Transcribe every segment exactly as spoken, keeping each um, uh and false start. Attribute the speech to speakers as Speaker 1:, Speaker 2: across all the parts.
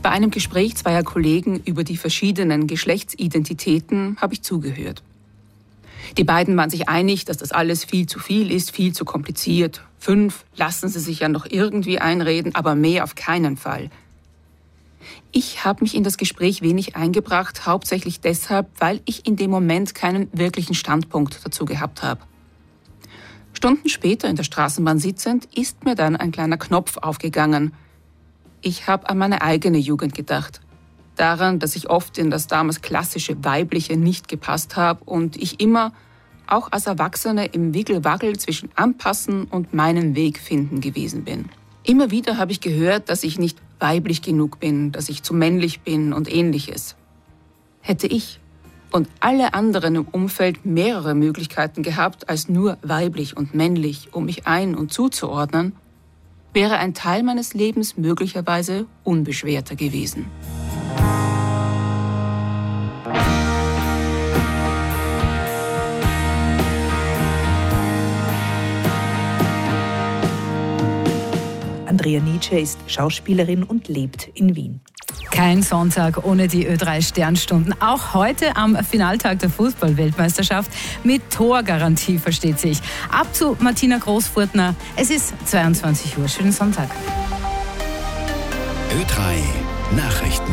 Speaker 1: Bei einem Gespräch zweier Kollegen über die verschiedenen Geschlechtsidentitäten habe ich zugehört. Die beiden waren sich einig, dass das alles viel zu viel ist, viel zu kompliziert. Fünf lassen sie sich ja noch irgendwie einreden, aber mehr auf keinen Fall. Ich habe mich in das Gespräch wenig eingebracht, hauptsächlich deshalb, weil ich in dem Moment keinen wirklichen Standpunkt dazu gehabt habe. Stunden später in der Straßenbahn sitzend ist mir dann ein kleiner Knopf aufgegangen. Ich habe an meine eigene Jugend gedacht. Daran, dass ich oft in das damals klassische Weibliche nicht gepasst habe und ich immer, auch als Erwachsene, im Wickelwackel zwischen Anpassen und meinen Weg finden gewesen bin. Immer wieder habe ich gehört, dass ich nicht weiblich genug bin, dass ich zu männlich bin und Ähnliches. Hätte ich und alle anderen im Umfeld mehrere Möglichkeiten gehabt als nur weiblich und männlich, um mich ein- und zuzuordnen, wäre ein Teil meines Lebens möglicherweise unbeschwerter gewesen.
Speaker 2: Andrea Nietzsche ist Schauspielerin und lebt in Wien.
Speaker 3: Kein Sonntag ohne die Ö drei Sternstunden. Auch heute am Finaltag der Fußball-Weltmeisterschaft mit Torgarantie, versteht sich. Ab zu Martina Großfurtner. Es ist zweiundzwanzig Uhr. Schönen Sonntag.
Speaker 4: Ö drei Nachrichten.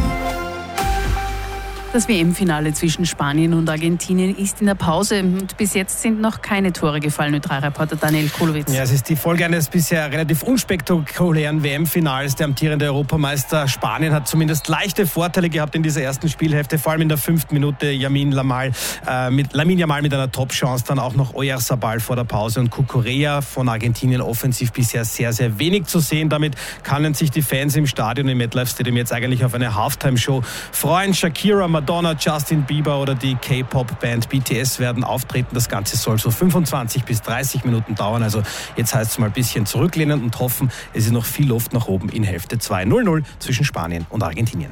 Speaker 3: Das W M-Finale zwischen Spanien und Argentinien ist in der Pause und bis jetzt sind noch keine Tore gefallen. Ö drei Reporter Daniel Kulowitz.
Speaker 5: Ja, es ist die Folge eines bisher relativ unspektakulären W M-Finals. Der amtierende Europameister Spanien hat zumindest leichte Vorteile gehabt in dieser ersten Spielhälfte, vor allem in der fünften Minute. Yamin Lamal, äh, mit, Lamine Yamal mit einer Top-Chance, dann auch noch Oyarzabal vor der Pause und Cucurella von Argentinien offensiv bisher sehr, sehr wenig zu sehen. Damit können sich die Fans im Stadion im MetLife Stadium jetzt eigentlich auf eine Halftime-Show freuen. Shakira, Madonna, Justin Bieber oder die K-Pop-Band B T S werden auftreten. Das Ganze soll so fünfundzwanzig bis dreißig Minuten dauern. Also jetzt heißt es mal ein bisschen zurücklehnen und hoffen, es ist noch viel Luft nach oben in Hälfte zwei. null null zwischen Spanien und Argentinien.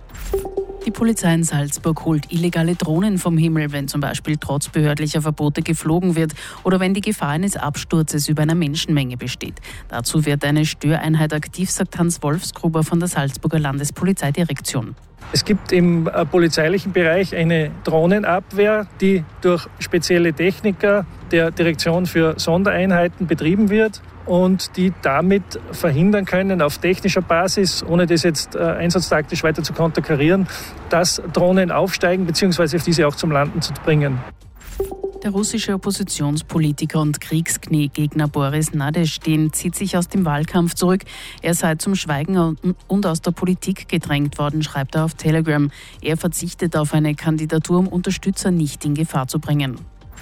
Speaker 3: Die Polizei in Salzburg holt illegale Drohnen vom Himmel, wenn zum Beispiel trotz behördlicher Verbote geflogen wird oder wenn die Gefahr eines Absturzes über einer Menschenmenge besteht. Dazu wird eine Störeinheit aktiv, sagt Hans Wolfsgruber von der Salzburger Landespolizeidirektion.
Speaker 6: Es gibt im polizeilichen Bereich eine Drohnenabwehr, die durch spezielle Techniker der Direktion für Sondereinheiten betrieben wird und die damit verhindern können, auf technischer Basis, ohne das jetzt äh, einsatztaktisch weiter zu konterkarieren, dass Drohnen aufsteigen bzw. auf diese auch zum Landen zu bringen.
Speaker 3: Der russische Oppositionspolitiker und Kriegsknee-Gegner Boris Nadezhdin zieht sich aus dem Wahlkampf zurück. Er sei zum Schweigen und aus der Politik gedrängt worden, schreibt er auf Telegram. Er verzichtet auf eine Kandidatur, um Unterstützer nicht in Gefahr zu bringen.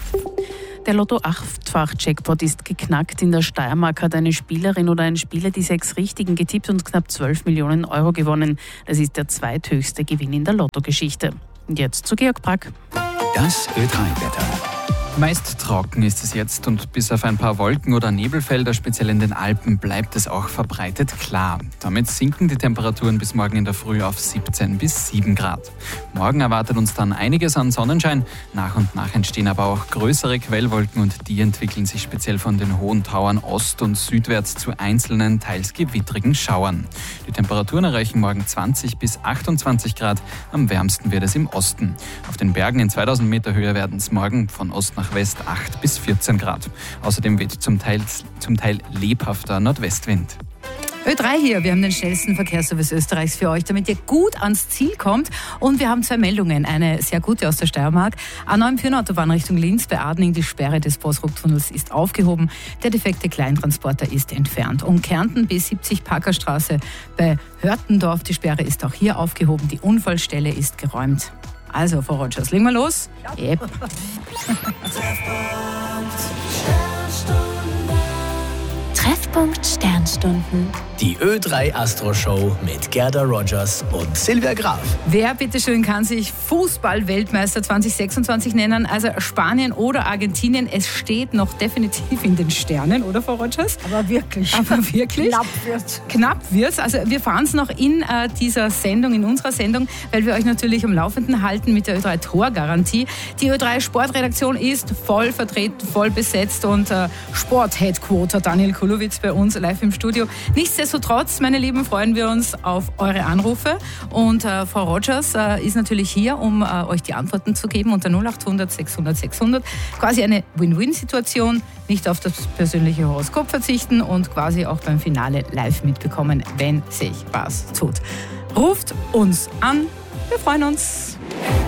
Speaker 3: Der Lotto-Achtfach-Jackpot ist geknackt. In der Steiermark hat eine Spielerin oder ein Spieler die sechs Richtigen getippt und knapp zwölf Millionen Euro gewonnen. Das ist der zweithöchste Gewinn in der Lottogeschichte. Und jetzt zu Georg Brack.
Speaker 4: Das Ö drei Wetter.
Speaker 7: Meist trocken ist es jetzt und bis auf ein paar Wolken- oder Nebelfelder, speziell in den Alpen, bleibt es auch verbreitet klar. Damit sinken die Temperaturen bis morgen in der Früh auf siebzehn bis sieben Grad. Morgen erwartet uns dann einiges an Sonnenschein. Nach und nach entstehen aber auch größere Quellwolken und die entwickeln sich speziell von den hohen Tauern ost- und südwärts zu einzelnen, teils gewittrigen Schauern. Die Temperaturen erreichen morgen zwanzig bis achtundzwanzig Grad. Am wärmsten wird es im Osten. Auf den Bergen in zweitausend Meter Höhe werden es morgen von Ost nach West acht bis vierzehn Grad. Außerdem weht zum Teil, zum Teil lebhafter Nordwestwind.
Speaker 3: Ö drei hier, wir haben den schnellsten Verkehrsservice Österreichs für euch, damit ihr gut ans Ziel kommt. Und wir haben zwei Meldungen, eine sehr gute aus der Steiermark. A neun Autobahn Richtung Linz bei Adning, die Sperre des Bossruck-Tunnels ist aufgehoben. Der defekte Kleintransporter ist entfernt. Um Kärnten B siebzig Packerstraße bei Hörtendorf, die Sperre ist auch hier aufgehoben. Die Unfallstelle ist geräumt. Also, Frau Rogers, legen wir los. Yep.
Speaker 8: Treffpunkt Sternstunden.
Speaker 9: Die Ö drei Astro Show mit Gerda Rogers und Silvia Graf.
Speaker 3: Wer bitteschön kann sich Fußball-Weltmeister zwanzig sechsundzwanzig nennen? Also Spanien oder Argentinien. Es steht noch definitiv in den Sternen, oder Frau Rogers?
Speaker 10: Aber wirklich.
Speaker 3: Aber wirklich.
Speaker 10: Knapp wird's.
Speaker 3: Knapp wird's. Also wir fahren es noch in äh, dieser Sendung, in unserer Sendung, weil wir euch natürlich am Laufenden halten mit der Ö drei Torgarantie. Die Ö drei Sportredaktion ist voll vertreten, voll besetzt und äh, Sport-Headquarter
Speaker 10: Quoter Daniel Kulowitz bei uns live im Studio. Nichtsdestotrotz, meine Lieben, freuen wir uns auf eure Anrufe. Und äh, Frau Rogers äh, ist natürlich hier, um äh, euch die Antworten zu geben unter null acht hundert sechshundert sechshundert. Quasi eine Win-Win-Situation, nicht auf das persönliche Horoskop verzichten und quasi auch beim Finale live mitbekommen, wenn sich was tut. Ruft uns an, wir freuen uns.